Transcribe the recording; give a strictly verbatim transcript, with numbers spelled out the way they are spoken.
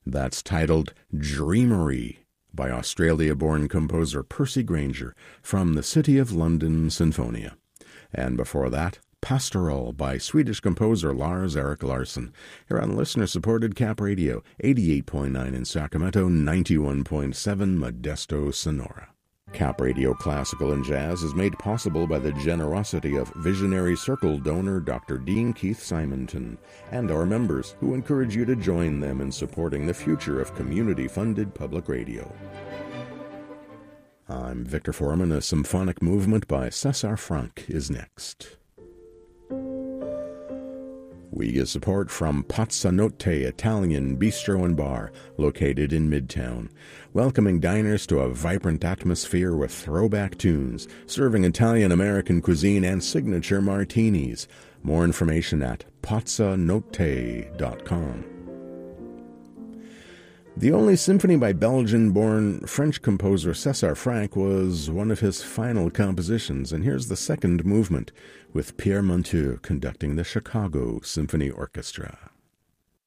That's titled Dreamery by Australia-born composer Percy Grainger from the City of London Sinfonia. And before that, Pastoral by Swedish composer Lars-Erik Larsson, here on listener-supported Cap Radio, eighty-eight point nine in Sacramento, ninety-one point seven Modesto, Sonora. Cap Radio Classical and Jazz is made possible by the generosity of Visionary Circle donor Doctor Dean Keith Simonton and our members, who encourage you to join them in supporting the future of community-funded public radio. I'm Victor Foreman. A symphonic movement by César Franck is next. We get support from Pazzanotte Italian Bistro and Bar, located in Midtown, welcoming diners to a vibrant atmosphere with throwback tunes, serving Italian-American cuisine and signature martinis. More information at pazzanotte dot com. The only symphony by Belgian-born French composer César Franck was one of his final compositions, and here's the second movement, with Pierre Monteux conducting the Chicago Symphony Orchestra.